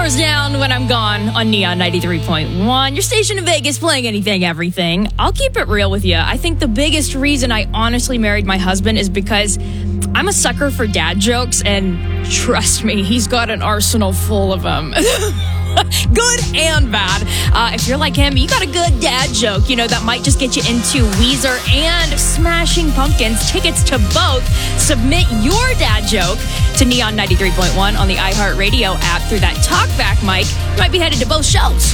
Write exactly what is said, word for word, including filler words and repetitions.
doors down when I'm gone on Neon ninety-three point one. Your station in Vegas playing anything, everything. I'll keep it real with you. I think the biggest reason I honestly married my husband is because I'm a sucker for dad jokes, and trust me, he's got an arsenal full of them. Good and bad. Uh, if you're like him, you got a good dad joke, you know, that might just get you into Weezer and Smashing Pumpkins. Tickets to both. Submit your dad joke to Neon ninety-three point one on the iHeartRadio app through that talkback mic. You might be headed to both shows.